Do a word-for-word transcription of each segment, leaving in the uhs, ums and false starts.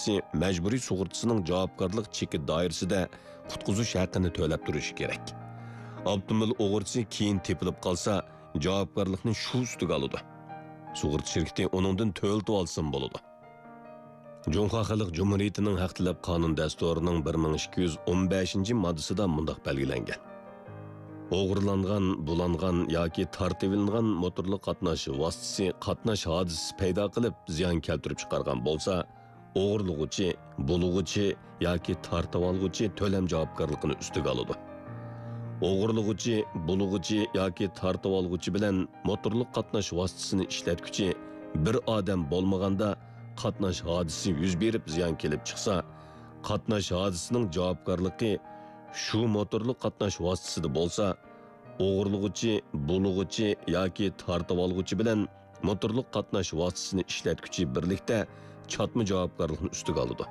hodisi majburiy sug'urtasining javobgarlik cheki doirasida qutqizish haqqini to'lab turishi kerak. Avtomobil o'g'risi keyin tepilib qolsa, javobgarlikni shu ustiga oladi. Sug'urta shirkati uningdan to'ltib olsin bo'ladi. Junxo Xalq Cumhuriyetining haq talab qonun dasturining bir ming ikki yuz o'n beshinchi moddasida mundaq belgilangan. O'g'irlangan, bulangan yoki tartibilingan motorli qatnash vositasi qatnash hodisasi paydo qilib ziyon keltirib chiqargan bo'lsa, o'g'irlug'uchi, bulug'uchi yoki tartib olg'uchi to'lam javobgarligini ustiga oladi. O'g'irlug'uchi, bulug'uchi yoki tartib olg'uchi bilan motorli qatnash vositasini ishlatguchi bir odam bo'lmaganda qatnash hodisi yuz berib ziyon kelib chiqsa, qatnash hodisining javobgarligi shu motorli qatnash vositasida bo'lsa, o'g'irlug'uchi, bulug'uchi yoki tartib olg'uchi bilan motorli qatnash vositasini ishlatguchi birlikda chatma javobgarlikni ustiga oladi.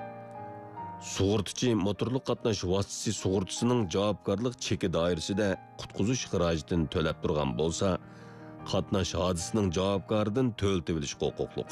Sug'urtachi motorli qatnash vositasi sug'urtasining javobgarlik cheki doirasida qutqizish xarajatini to'lab turgan bo'lsa, qatnash hodisining javobgaridan to'ltib olish huquqliq.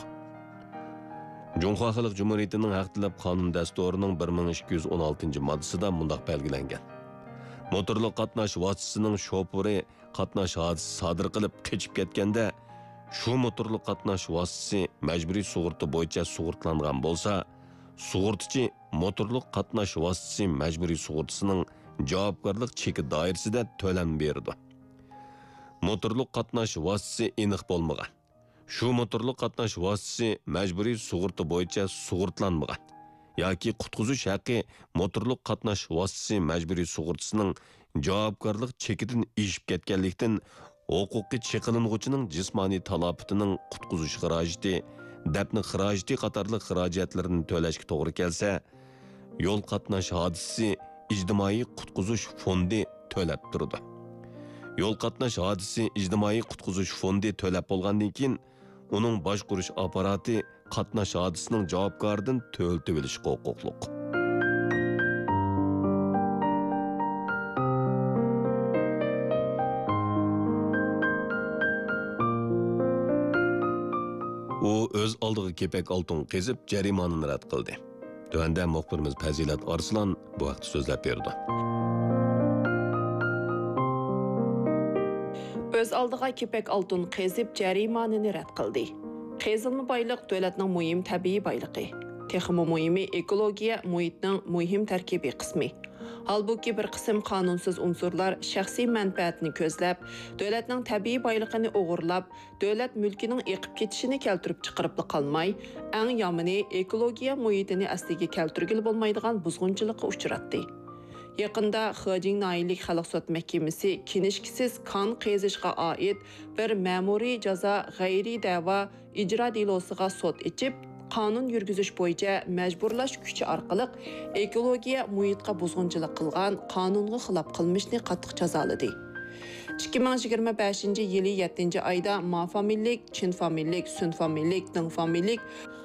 Junxo Xalq Cumhuriyetining haq talab qonun dasturining bir ming ikki yuz o'n oltinchi moddasida mundaq belgilangan. Motorli qatnash vositasining shofori qatnash hodisi sodir qilib qechib ketganda, shu motorli qatnash vositasi majburiy sug'urta bo'yicha sug'urtlangan bo'lsa, sug'urtachi motorli qatnash vositasi majburiy sug'urtasining javobgarlik cheki doirasida to'lam berdi. Motorli qatnash vositasi aniq bo'lmagan. Shu motorli qatnash vositasi majburiy sug'urta bo'yicha sug'urtlanmagan yoki qutqizish haqqi motorli qatnash vositasi majburiy sug'urtasining javobgarlik chekidan eshib ketganlikdan huquqiy cheklang'uchining jismoniy talofatining qutqizish xarajati, dafn xarajati qatorliq xarajatlarni to'lashga to'g'ri kelsa, yo'l qatnash hodisi ijtimoiy qutqizish fondi to'lab turdi. Yo'l qatnash hodisi ijtimoiy qutqizish fondi to'lab bo'lgandan keyin uning boshqarish apparati qatnash hodisining javobgaridan to'ltib olish huquqliq. U o'z oldiga kepak oltin qezib jarimonani rad qildi. Tuanda muxbirimiz Fazilat Arslan bu vaqt so'zlab berdi. Öz aldığa kepak altın qezib jarimonani rad qildi. Qezilma boyliq davlatning muhim tabiiy boyligi. Texmo muhimi ekologiya muhitning muhim tarkibiy qismi. Halbuki bir qism qonunsiz unsurlar shaxsiy manfaatni ko'zlab, davlatning tabiiy boyligini o'g'irlab, davlat mulkining eqib ketishini keltirib chiqarib qolmay, eng yomoni ekologiya muhitini asliga keltirgil bo'lmaydigan buzg'unchilikqa uchratdi. Yaqında Xijing Naillik Xalq sud mahkamasi kinishkisiz qon qezishga oid bir ma'muriy jazo g'ayriy da'vo ijro delosiga sud ichib, qonun yurgizish bo'yicha majburlash kuchi orqali ekologiya muhitga buzg'unchilik qilgan qonunga xilof qilmishni qattiq jazoladi. ikki ming yigirma beshinchi yili yettinchi oyda mafamillik, chinfamillik, sunfamillik, dingfamillik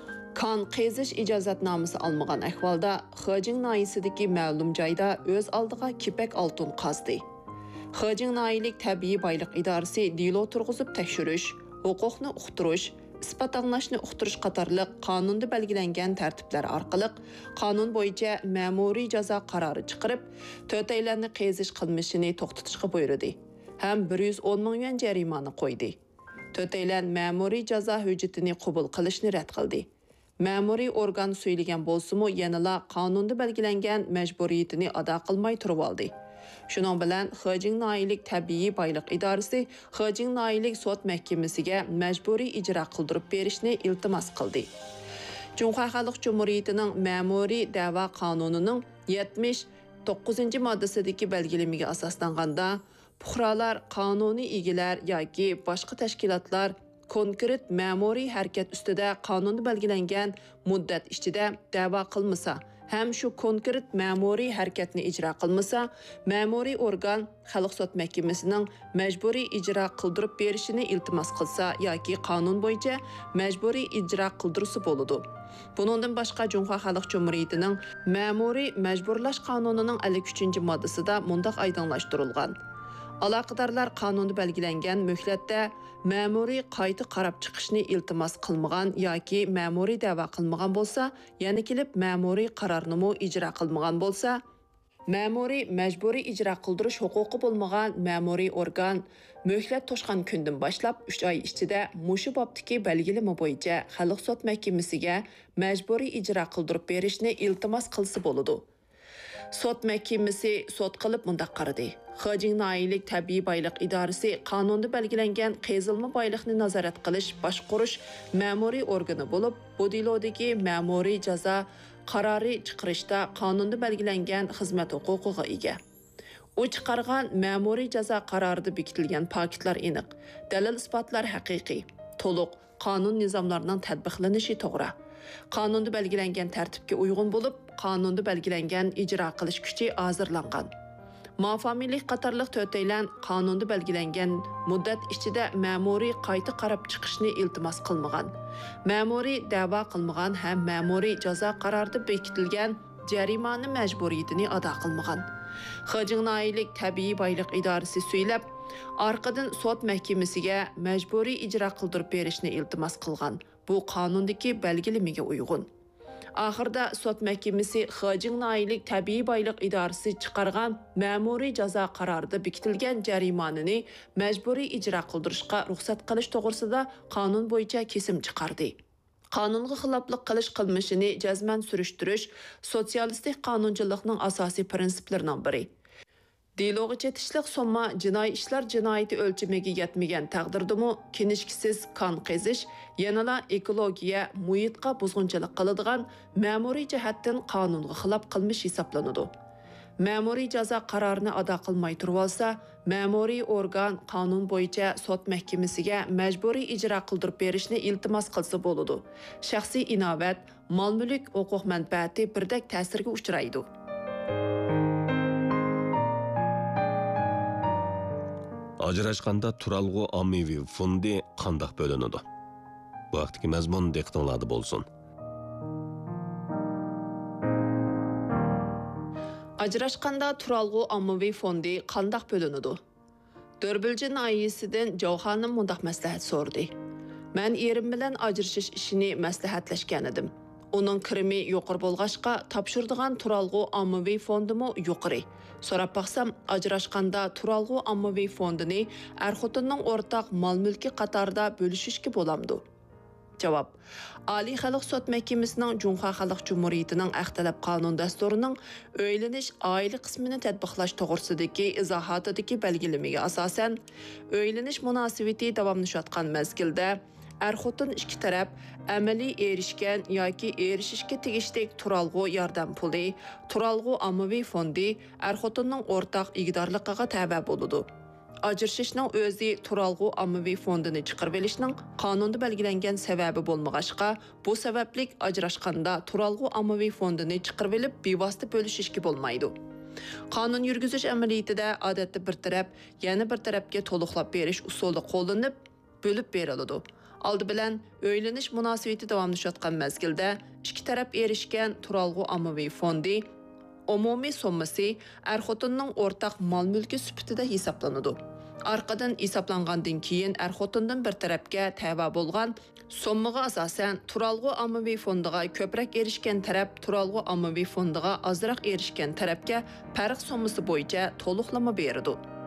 kan qezish ijozatnomasi almagan ahvolda Xijing noisidagi ma'lum joyda o'z oldiga kepak oltin qazdi. Xijing Naillik tabiiy boylik idorasi delo turg'izib tekshirish, huquqni uqtirish, isbot anglashni uqtirish qatorliq qonunda belgilangan tartiblar orqali qonun bo'yicha ma'muriy jazo qarori chiqarib, to'taylarni qezish qilmishini to'xtatishga buyurdi. Ham bir yuz o'n ming yuan jarimani qo'ydi. To'taylar ma'muriy jazo hujjatini qabul qilishni rad qildi. Ma'muriy organ söylegan bo'lsa-mu, yanala qonunda belgilangan majburiyatini ado qilmay turib oldi. Shuning bilan Xijing Naillik tabiiy boylik idorasi Xijing Naillik sud mahkamasiga majburiy ijro qildirib berishni iltimos qildi. Junxo Xalq Cumhuriyetining ma'muriy da'vo qonunining yetmish to'qqizinchi moddasidagi belgilamaga asoslanganda, fuqarolar, qonuniy egilar yoki boshqa tashkilotlar konkret ma'muriy harakat ustida qonunda belgilangan muddat ichida da'vo qilmasa, ham shu konkret ma'muriy harakatni ijro qilmasa, ma'muriy organ Xalq sud mahkamasining majburiy ijro qildirib berishini iltimos qilsa yoki qonun bo'yicha majburiy ijro qildirsa bo'ladi. Buningdan boshqa Junxo Xalq Cumhuriyetining ma'muriy majburlash qonunining ellik uchinchi moddasida mundaq oydinlashtirilgan. Aloqadarlar qonunda belgilangan muhlatda ma'muriy qayta qarab chiqishni iltimos qilmagan yoki ma'muriy da'vo qilmagan bo'lsa, yana kelib ma'muriy qarorni ijro qilmagan bo'lsa, ma'muriy majburiy ijro qildirish huquqi bo'lmagan ma'muriy organ muhlat to'shgan kundan boshlab uch oy ichida mushu bobdagi belgilama bo'yicha xalq sud mahkamasiga majburiy ijro qildirib berishni iltimos qilsa bo'ladi. Sud mahkamasi sud qilib mundaq qaradi. Xojing Noillik tabiiy boyliq idorasi qonunda belgilangan qazilma boyliqni nazorat qilish, boshqarish ma'muriy organi bo'lib, bu delodagi ma'muriy jazo qarori chiqarishda qonunda belgilangan xizmat huquqiga ega. U chiqargan ma'muriy jazo qarorida bekitilgan paketlar aniq, dalil isbotlar haqiqiy, to'liq qonun nizomlarining tatbiqlanishi to'g'ri. Qonunda belgilangan tartibga uyg'un bo'lib, qonunda belgilangan ijro qilish kuchi hozirlangan. Mafamiylik qatorliq to'rtaylan qonunda belgilangan muddat ichida ma'muriy qayta qarab chiqishni iltimos qilmagan. Ma'muriy da'vo qilmagan ham ma'muriy jazo qarorida bekitilgan jarimani majburiyatini ado qilmagan. Xojing Noillik tabiiy boyliq idorasi so'ylab, orqadan sud mahkamasiga majburiy ijro qildirib berishni iltimos qilgan. Bu qonundagi belgilamaga uyg'un. Oxirida sud mahkamasi Xojing Noillik tabiiy boyliq idorasi chiqargan ma'muriy jazo qarorida bekitilgan jarimonani majburiy ijro qildirishga ruxsat qilish to'g'risida qonun bo'yicha kesim chiqardi. Qonunga xiloflik qilish qilmishini jazman surishtirish sotsialistik qonunchilikning asosiy prinsiplaridan biri. Deloga chetishliq somma jinoiy ishlar jinoyati o'lchamiga yetmagan taqdirdimi kinishkisiz qon qazish, yanala ekologiya, muhitga buzg'unchilik qiladigan ma'muriy jihatdan qonunga xilof qilmish hisoblanadi. Ma'muriy jazo qarorini ado qilmay turib olsa, ma'muriy organ qonun bo'yicha sud mahkamasiga majburiy ijro qildirib berishni iltimos qilsa bo'ladi. Shaxsiy inobat, mol-mulk, huquq manfaati birdek ta'sirga uchraydi. Ajrashqanda turalg'u ommaviy fondi qandoq bo'linadi? Bu vaqtdagi mazmun diqqatingizda bo'lsin. Ajrashqanda turalg'u ommaviy fondi qandoq bo'linadi? Dörbilji naiyisidan Javxonim mundaq maslahat so'rdi. Men erim bilan ajrashish ishini maslahatlashgan edim. Onun kirimi yuqori bo'lg'ashqa topshirdigan turalg'u ommaviy fondimi yuqori. So'rab baqsam, ajrashqanda turalg'u ommaviy fondini er-xotinning o'rtaq mol-mulki qatorida bo'lishishga bo'lamdi. Javob: Oliy xalq sud mahkamasining Junxo Xalq Jumhuriyatining Axtalab qonun dasturining o'ylanish oila qismini tatbiqlash to'g'risidagi izohotidagi belgilamaga asosan, o'ylanish munosabati davomlashayotgan mezgilda er-xotin ikki taraf amaliy erishgan yoki erishishga tegishli turalg'u yordam puli, turalg'u ommaviy fondi er-xotinning o'rtaq igdorligiga tabe bo'ladi. Ajrashishning o'zi turalg'u ommaviy fondini chiqarib olishning qonunda belgilangan sababi bo'lmag'achqa, bu sabablik ajrashqanda turalg'u ommaviy fondini chiqarib olib bevosita bo'lishishga bo'lmaydi. Qonun yurgizish amaliyotida odatda bir taraf yana bir tarafga to'liqlab berish usuli qo'llanib, bo'lib beriladi. Aldı bilan o'ylanish munosabati davomlashayotgan mezgilda ikki taraf erishgan turalg'u ommaviy fondi umumiy summasi er-xotinning o'rtaq mol-mulki sifatida hisoblanadi. Arqadan hisoblangandan keyin er-xotindan bir tarafga tava bo'lgan summaga asosan turalg'u ommaviy fondiga ko'proq erishgan taraf turalg'u ommaviy fondiga ozroq erishgan tarafga farq summasi bo'yicha to'liqlama beradi.